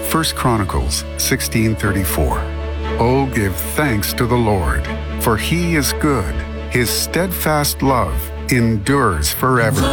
1 Chronicles 16:34. Oh, give thanks to the Lord, for he is good. His steadfast love endures forever.